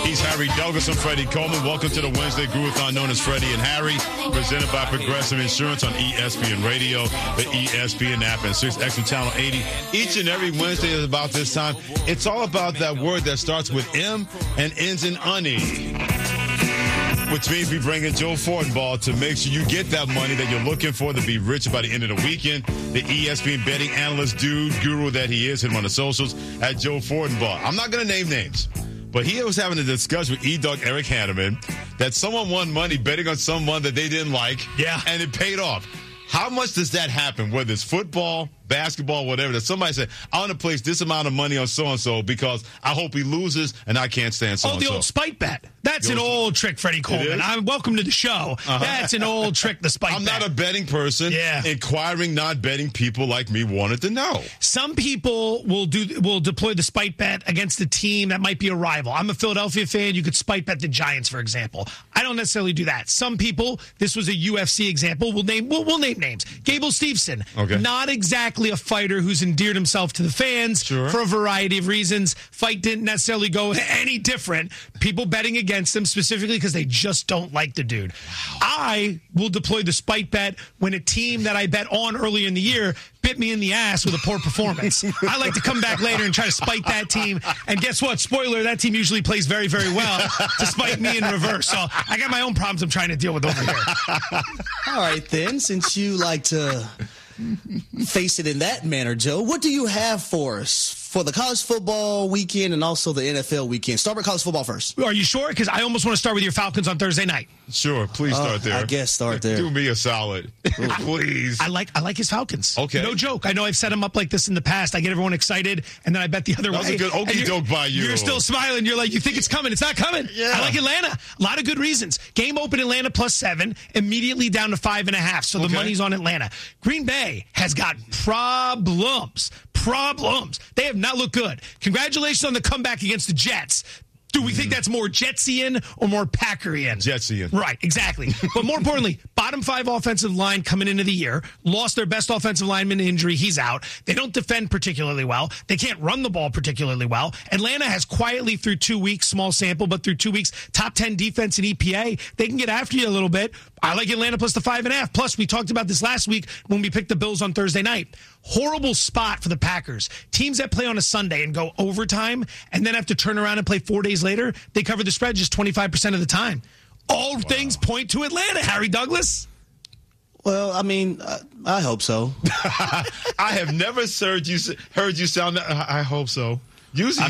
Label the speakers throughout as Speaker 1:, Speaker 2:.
Speaker 1: He's Harry Douglas and Freddie Coleman. Welcome to the Wednesday Groovathon known as Freddie and Harry, presented by Progressive Insurance on ESPN Radio, the ESPN app, and 6XM Channel 80. Each and every Wednesday is about this time. It's all about that word that starts with M and ends in "unny," which means we bring in Joe Fortenbaugh to make sure you get that money that you're looking for to be rich by the end of the weekend. The ESPN betting analyst guru that he is, hit him on the socials at Joe Fortenbaugh. I'm not going to name names, but he was having a discussion with E-Dog Eric Hanneman that someone won money betting on someone that they didn't like, and it paid off. How much does that happen, whether it's football, basketball, whatever, that somebody said, I want to place this amount of money on so-and-so because I hope he loses and I can't stand so-and-so.
Speaker 2: Oh, the old spite bet. That's an old trick, Freddie Coleman. Welcome to the show. That's an old trick, the spite bet.
Speaker 1: I'm not a betting person. Inquiring, not betting people like me wanted to know.
Speaker 2: Some people will deploy the spite bet against a team that might be a rival. I'm a Philadelphia fan. You could spite bet the Giants, for example. I don't necessarily do that. Some people, this was a UFC example, we'll name names. Gable Steveson, not exactly a fighter who's endeared himself to the fans for a variety of reasons. Fight didn't necessarily go any different. People betting against him specifically because they just don't like the dude. Wow. I will deploy the spite bet when a team that I bet on earlier in the year bit me in the ass with a poor performance. I like to come back later and try to spite that team. And guess what? Spoiler, that team usually plays very, very well to spite me in reverse. So I got my own problems I'm trying to deal with over here.
Speaker 3: All right, then, since you like to face it in that manner, Joe, what do you have for us for the college football weekend and also the NFL weekend? Start with college football first.
Speaker 2: Are you sure? Because I almost want to start with your Falcons on Thursday night.
Speaker 1: Sure, please start there.
Speaker 3: I guess start there.
Speaker 1: Do me a solid, please.
Speaker 2: I like his Falcons.
Speaker 1: Okay.
Speaker 2: No joke. I know I've set him up like this in the past. I get everyone excited, and then I bet the other way.
Speaker 1: That was a good okey-doke by you.
Speaker 2: You're still smiling. You're like, you think it's coming. It's not coming.
Speaker 1: Yeah.
Speaker 2: I like Atlanta. A lot of good reasons. Game open Atlanta +7, immediately down to 5.5. So the money's on Atlanta. Green Bay has got problems. They have not looked good. Congratulations on the comeback against the Jets. Do we think that's more Jetsian or more Packerian?
Speaker 1: Jetsian.
Speaker 2: Right, exactly. But more importantly, bottom 5 offensive line coming into the year. Lost their best offensive lineman to injury. He's out. They don't defend particularly well. They can't run the ball particularly well. Atlanta has quietly, through 2 weeks, small sample, but through 2 weeks, top 10 defense in EPA. They can get after you a little bit. I like Atlanta plus the 5.5. Plus, we talked about this last week when we picked the Bills on Thursday night. Horrible spot for the Packers. Teams that play on a Sunday and go overtime and then have to turn around and play 4 days later, they cover the spread just 25% of the time. All things point to Atlanta, Harry Douglas.
Speaker 3: Well, I mean, I hope so.
Speaker 1: I have never heard you sound that. I hope so. Usually,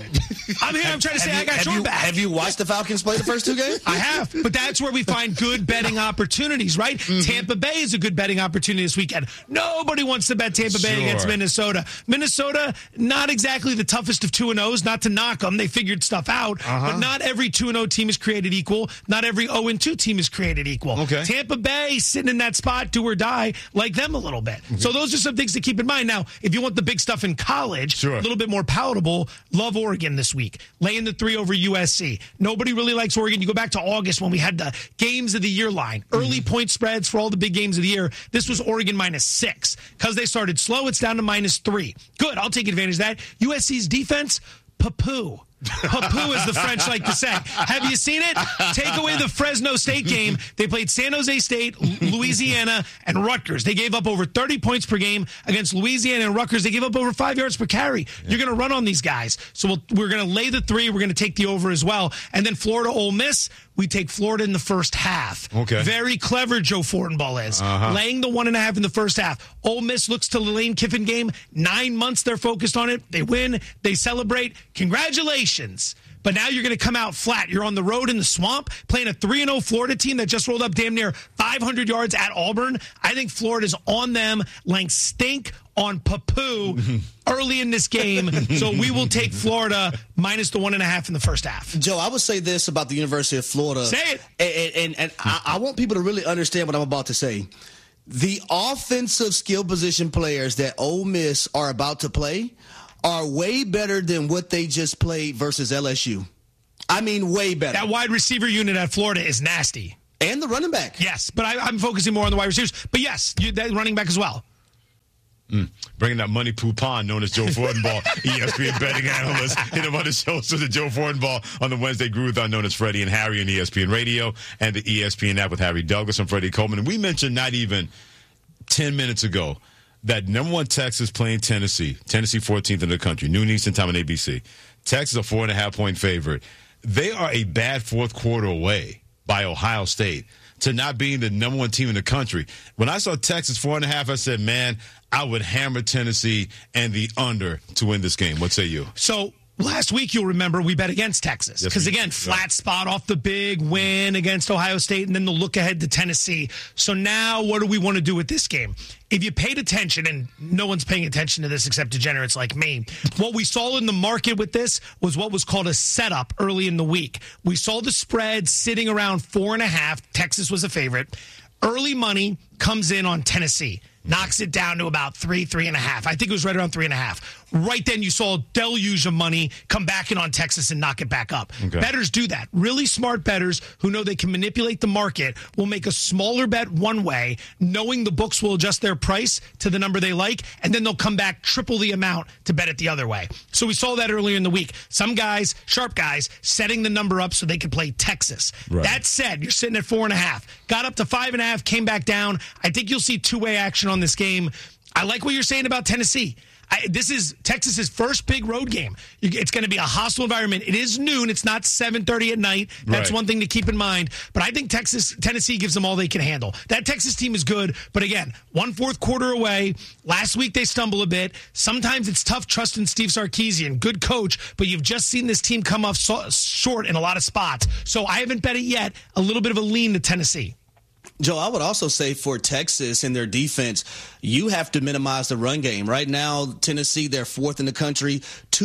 Speaker 2: I'm here. I'm trying to say I got your back.
Speaker 3: Have you watched the Falcons play the first 2 games?
Speaker 2: I have, but that's where we find good betting opportunities, right? Mm-hmm. Tampa Bay is a good betting opportunity this weekend. Nobody wants to bet Tampa Bay against Minnesota. Minnesota, not exactly the toughest of 2-0s, not to knock them. They figured stuff out, but not every 2-0 team is created equal. Not every 0-2 team is created equal.
Speaker 1: Okay.
Speaker 2: Tampa Bay sitting in that spot, do or die, like them a little bit. Mm-hmm. So those are some things to keep in mind. Now, if you want the big stuff in college, a little bit more palatable, love Oregon this week. Laying the 3 over USC. Nobody really likes Oregon. You go back to August when we had the games of the year line. Early point spreads for all the big games of the year. This was Oregon -6. Because they started slow, it's down to -3. Good. I'll take advantage of that. USC's defense, poo-poo. Poo, as the French like to say. Have you seen it? Take away the Fresno State game. They played San Jose State, Louisiana, and Rutgers. They gave up over 30 points per game against Louisiana and Rutgers. They gave up over 5 yards per carry. You're going to run on these guys. So we're going to lay the 3. We're going to take the over as well. And then Florida, Ole Miss, we take Florida in the first half.
Speaker 1: Okay.
Speaker 2: Very clever, Joe Fortenbaugh is. Laying the 1.5 in the first half. Ole Miss looks to the Lane Kiffin game. 9 months they're focused on it. They win. They celebrate. Congratulations. But now you're going to come out flat. You're on the road in the swamp playing a 3-0 Florida team that just rolled up damn near 500 yards at Auburn. I think Florida's on them like stink on poo early in this game. So we will take Florida minus the 1.5 in the first half.
Speaker 3: Joe, I would say this about the University of Florida.
Speaker 2: Say it.
Speaker 3: And I want people to really understand what I'm about to say. The offensive skill position players that Ole Miss are about to play are way better than what they just played versus LSU. I mean, way better.
Speaker 2: That wide receiver unit at Florida is nasty.
Speaker 3: And the running back.
Speaker 2: Yes, but I'm focusing more on the wide receivers. But yes, that running back as well.
Speaker 1: Bringing that money poupon known as Joe Fortenbaugh, ESPN betting analyst. Hit him on the show, so the Joe Fortenbaugh on the Wednesday Groovathon known as Freddie and Harry on ESPN Radio and the ESPN app with Harry Douglas and Freddie Coleman. And we mentioned not even 10 minutes ago that number one Texas playing Tennessee 14th in the country, noon Eastern time on ABC. Texas a 4.5-point favorite. They are a bad fourth quarter away by Ohio State to not being the number one team in the country. When I saw Texas 4.5, I said, man, I would hammer Tennessee and the under to win this game. What say you?
Speaker 2: So last week, you'll remember, we bet against Texas. Because, again, flat spot off the big win against Ohio State, and then the look ahead to Tennessee. So now what do we want to do with this game? If you paid attention, and no one's paying attention to this except degenerates like me, what we saw in the market with this was what was called a setup early in the week. We saw the spread sitting around 4.5. Texas was a favorite. Early money comes in on Tennessee. Knocks it down to about 3.5. I think it was right around 3.5. Right then, you saw a deluge of money come back in on Texas and knock it back up. Okay. Bettors do that. Really smart bettors who know they can manipulate the market will make a smaller bet one way, knowing the books will adjust their price to the number they like, and then they'll come back triple the amount to bet it the other way. So we saw that earlier in the week. Some guys, sharp guys, setting the number up so they could play Texas. Right. That said, you're sitting at 4.5. Got up to 5.5, came back down. I think you'll see two-way action on this game. I like what you're saying about Tennessee. This is Texas's first big road game. It's going to be a hostile environment. It is noon. It's not 7:30 at night. That's one thing to keep in mind. But I think Tennessee gives them all they can handle. That Texas team is good. But again, one fourth quarter away. Last week they stumble a bit. Sometimes it's tough trusting Steve Sarkisian. Good coach, but you've just seen this team come up short in a lot of spots. So I haven't bet it yet. A little bit of a lean to Tennessee.
Speaker 3: Joe, I would also say for Texas and their defense, you have to minimize the run game. Right now, Tennessee, they're fourth in the country,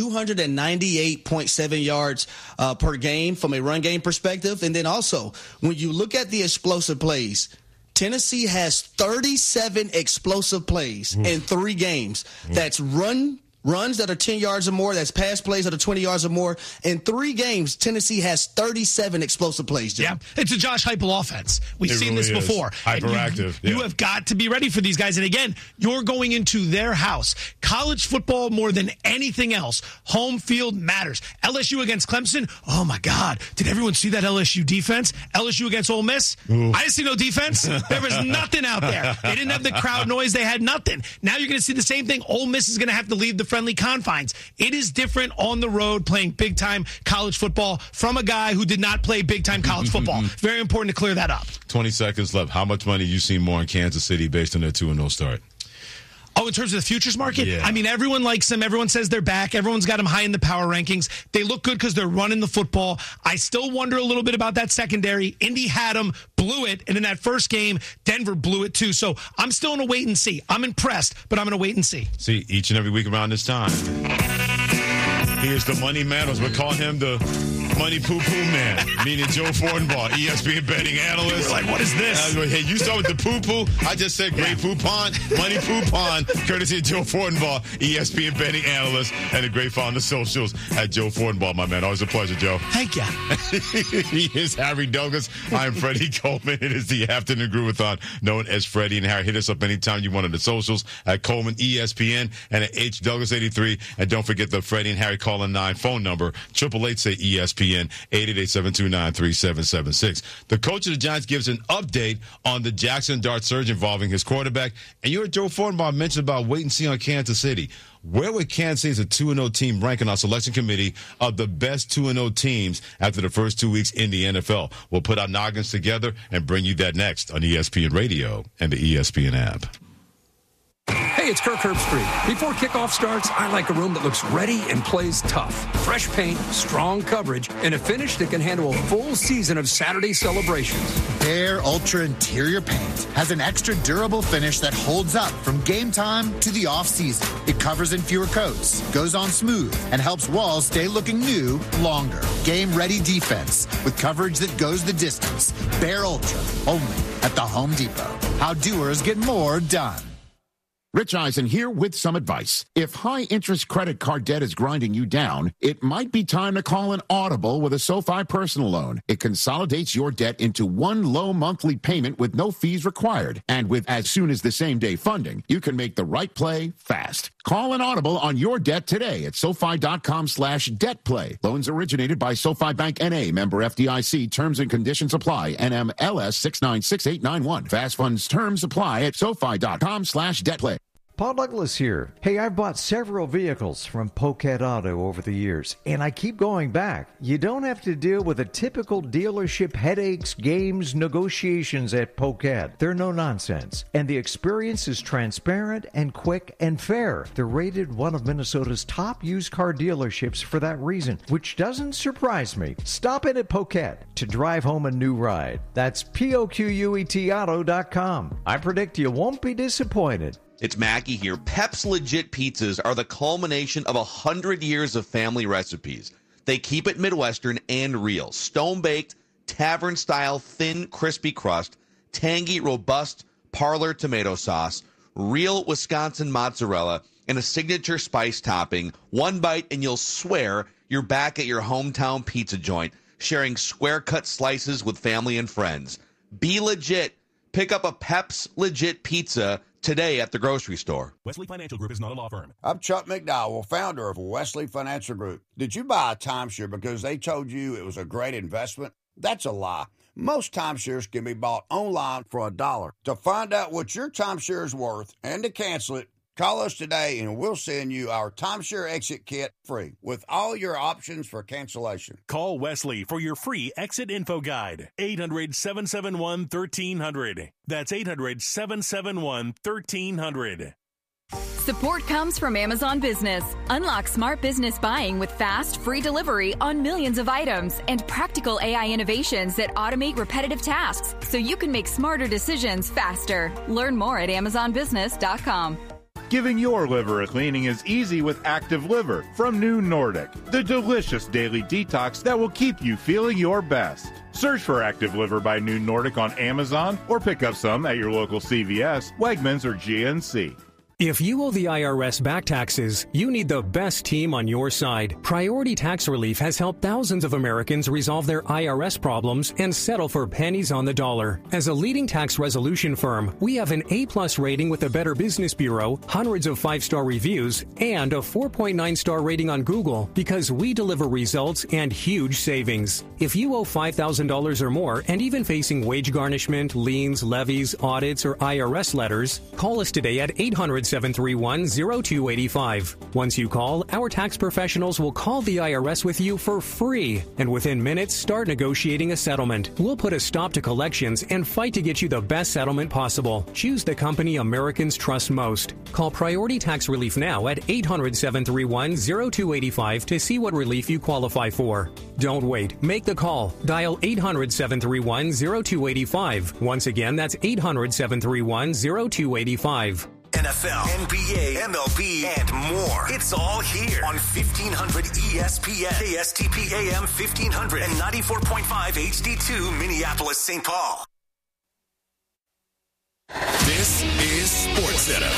Speaker 3: 298.7 yards per game from a run game perspective. And then also, when you look at the explosive plays, Tennessee has 37 explosive plays in 3 games. That's runs that are 10 yards or more. That's pass plays that are 20 yards or more. In 3 games, Tennessee has 37 explosive plays, Jim.
Speaker 2: Yeah, it's a Josh Heupel offense. We've seen this before.
Speaker 1: Hyperactive.
Speaker 2: You have got to be ready for these guys. And again, you're going into their house. College football, more than anything else, home field matters. LSU against Clemson. Oh, my God. Did everyone see that LSU defense? LSU against Ole Miss. Ooh. I didn't see no defense. There was nothing out there. They didn't have the crowd noise. They had nothing. Now you're going to see the same thing. Ole Miss is going to have to leave the friendly confines. It is different on the road playing big-time college football from a guy who did not play big-time college football. Very important to clear that up.
Speaker 1: 20 seconds left. How much money you see more in Kansas City based on their 2-0 start?
Speaker 2: Oh, in terms of the futures market?
Speaker 1: Yeah.
Speaker 2: I mean, everyone likes them. Everyone says they're back. Everyone's got them high in the power rankings. They look good because they're running the football. I still wonder a little bit about that secondary. Indy had them, blew it, and in that first game, Denver blew it too. So I'm still in a wait and see. I'm impressed, but I'm going to wait and see.
Speaker 1: See, each and every week around this time, here's the money man. We call him the money poo-poo man, meaning Joe Fortenbaugh, ESPN betting analyst.
Speaker 2: You're like, what is this?
Speaker 1: Hey, you start with the poo-poo. I just said great poupon, money poupon, courtesy of Joe Fortenbaugh, ESPN betting analyst, and a great follow on the socials at Joe Fortenbaugh, my man. Always a pleasure, Joe.
Speaker 2: Thank you.
Speaker 1: He is Harry Douglas. I'm Freddie Coleman. It is the afternoon Groovathon, known as Freddie and Harry. Hit us up anytime you want on the socials at Coleman ESPN and at H Douglas 83. And don't forget the Freddie and Harry call-in 9 phone number, 888-SAY-ESPN. 888-729-3776. The coach of the Giants gives an update on the Jackson Dart surge involving his quarterback. And you heard Joe Fortenbaugh mention about wait and see on Kansas City. Where would Kansas City as a 2-0 team rank on our selection committee of the best 2-0 teams after the first 2 weeks in the NFL? We'll put our noggins together and bring you that next on ESPN Radio and the ESPN app.
Speaker 4: Hey, it's Kirk Herbstreit. Before kickoff starts, I like a room that looks ready and plays tough. Fresh paint, strong coverage, and a finish that can handle a full season of Saturday celebrations.
Speaker 5: Behr Ultra Interior Paint has an extra durable finish that holds up from game time to the off-season. It covers in fewer coats, goes on smooth, and helps walls stay looking new longer. Game-ready defense with coverage that goes the distance. Behr Ultra, only at the Home Depot. How doers get more done.
Speaker 6: Rich Eisen here with some advice. If high-interest credit card debt is grinding you down, it might be time to call an audible with a SoFi personal loan. It consolidates your debt into one low monthly payment with no fees required. And with as soon as the same day funding, you can make the right play fast. Call an audible on your debt today at SoFi.com/debtplay. Loans originated by SoFi Bank N.A., member FDIC. Terms and conditions apply. NMLS 696891. Fast funds terms apply at SoFi.com/debtplay.
Speaker 7: Paul Douglas here. Hey, I've bought several vehicles from Poquet Auto over the years, and I keep going back. You don't have to deal with the typical dealership headaches, games, negotiations at Poquet. They're no nonsense, and the experience is transparent and quick and fair. They're rated one of Minnesota's top used car dealerships for that reason, which doesn't surprise me. Stop in at Poquet to drive home a new ride. That's POQUET auto.com. I predict you won't be disappointed.
Speaker 8: It's Mackie here. Pep's Legit Pizzas are the culmination of 100 years of family recipes. They keep it Midwestern and real. Stone-baked, tavern-style, thin, crispy crust, tangy, robust parlor tomato sauce, real Wisconsin mozzarella, and a signature spice topping. One bite and you'll swear you're back at your hometown pizza joint, sharing square-cut slices with family and friends. Be legit. Pick up a Pep's Legit Pizza today at the grocery store.
Speaker 9: Wesley Financial Group is not a law firm.
Speaker 10: I'm Chuck McDowell, founder of Wesley Financial Group. Did you buy a timeshare because they told you it was a great investment? That's a lie. Most timeshares can be bought online for $1. To find out what your timeshare is worth and to cancel it, call us today and we'll send you our timeshare exit kit free with all your options for cancellation.
Speaker 9: Call Wesley for your free exit info guide. 800-771-1300. That's 800-771-1300.
Speaker 11: Support comes from Amazon Business. Unlock smart business buying with fast, free delivery on millions of items and practical AI innovations that automate repetitive tasks so you can make smarter decisions faster. Learn more at AmazonBusiness.com.
Speaker 12: Giving your liver a cleaning is easy with Active Liver from New Nordic, the delicious daily detox that will keep you feeling your best. Search for Active Liver by New Nordic on Amazon or pick up some at your local CVS, Wegmans, or GNC.
Speaker 13: If you owe the IRS back taxes, you need the best team on your side. Priority Tax Relief has helped thousands of Americans resolve their IRS problems and settle for pennies on the dollar. As a leading tax resolution firm, we have an A+ rating with the Better Business Bureau, hundreds of 5-star reviews, and a 4.9-star rating on Google because we deliver results and huge savings. If you owe $5,000 or more and even facing wage garnishment, liens, levies, audits, or IRS letters, call us today at 800-731-0285. Once you call, our tax professionals will call the IRS with you for free, and within minutes, start negotiating a settlement. We'll put a stop to collections and fight to get you the best settlement possible. Choose the company Americans trust most. Call Priority Tax Relief now at 800-731-0285 to see what relief you qualify for. Don't wait. Make the call. Dial 800-731-0285. Once again, that's 800-731-0285.
Speaker 14: NFL, NBA, MLB, and more. It's all here on 1500 ESPN, KSTP AM 1500, and 94.5 HD2 Minneapolis, St. Paul.
Speaker 15: This is SportsCenter.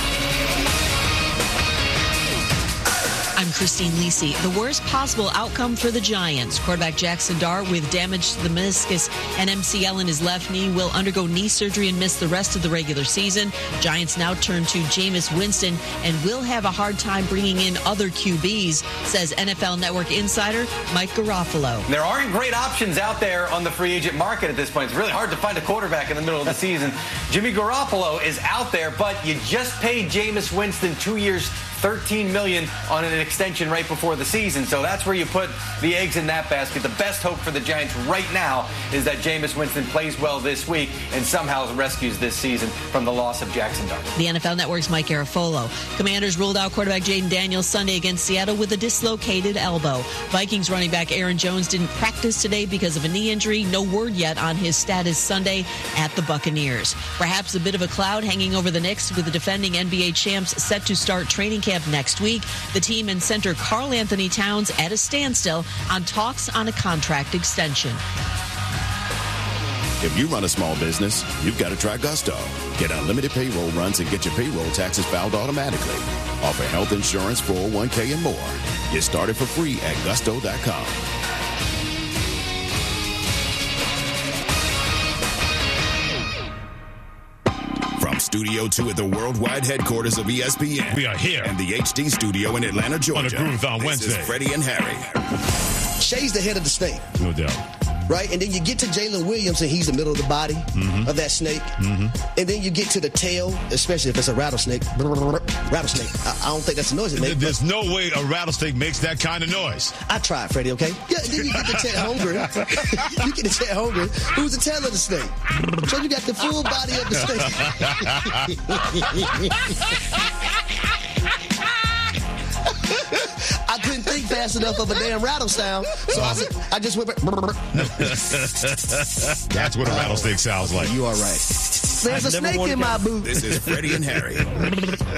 Speaker 16: I'm Christine Lisi. The worst possible outcome for the Giants. Quarterback Jackson Dart with damage to the meniscus and MCL in his left knee will undergo knee surgery and miss the rest of the regular season. Giants now turn to Jameis Winston and will have a hard time bringing in other QBs, says NFL Network insider Mike Garafolo.
Speaker 17: There aren't great options out there on the free agent market at this point. It's really hard to find a quarterback in the middle of the season. Jimmy Garoppolo is out there, but you just paid Jameis Winston 2 years, $13 million on an extension right before the season. So that's where you put the eggs in that basket. The best hope for the Giants right now is that Jameis Winston plays well this week and somehow rescues this season from the loss of Jackson Dart.
Speaker 16: The NFL Network's Mike Garafolo. Commanders ruled out quarterback Jaden Daniels Sunday against Seattle with a dislocated elbow. Vikings running back Aaron Jones didn't practice today because of a knee injury. No word yet on his status Sunday at the Buccaneers. Perhaps a bit of a cloud hanging over the Knicks with the defending NBA champs set to start training camp next week. The team and center Karl Anthony Towns at a standstill on talks on a contract extension.
Speaker 15: If you run a small business, you've got to try Gusto. Get unlimited payroll runs and get your payroll taxes filed automatically. Offer health insurance, 401k, and more. Get started for free at gusto.com. From Studio 2 at the worldwide headquarters of ESPN.
Speaker 1: We are here.
Speaker 15: And the HD studio in Atlanta, Georgia.
Speaker 1: On a Groove on Wednesday.
Speaker 15: This is Freddie and Harry.
Speaker 3: Shay's the head of the snake.
Speaker 1: No doubt.
Speaker 3: Right? And then you get to Jalen Williams, and he's the middle of the body of that snake. And then you get to the tail, especially if it's a rattlesnake. Rattlesnake. I don't think that's the noise it makes.
Speaker 1: There's no way a rattlesnake makes that kind of noise.
Speaker 3: I tried, Freddie, okay? Yeah, then you get the tail hungry. You get the tail hungry. Who's the tail of the snake? So you got the full body of the snake. I couldn't think fast enough of a damn rattle sound, so I just went.
Speaker 1: That's what a rattlesnake sounds like.
Speaker 3: You are right. There's a snake in my boot.
Speaker 15: This is Freddie and Harry.